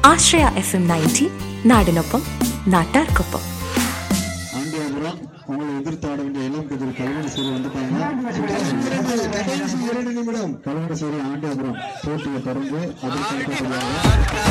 ആശ്രയ FM 90 നാടിനൊപ്പം നാട്ടാർക്കൊപ്പം. அவங்களை எதிர்த்தாட வேண்டிய இளம் கதிர் கல்வனசேரி வந்துட்டாங்க. கல்வனசேரி ஆண்டியாபுரம் போட்டியை தொடர்ந்து அதற்கு